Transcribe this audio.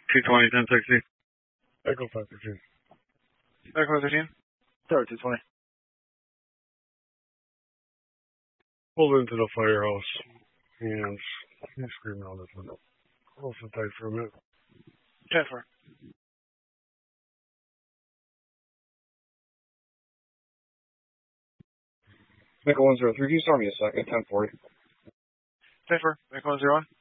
220, 1060. Echo 513. Echo 13. Tower 220. Pulled into the firehouse. Hands. He's screaming out his window. I'll sit tight for a minute. 10-4. Echo 103. Can you start me a second? 1040. 10-4. Echo 101.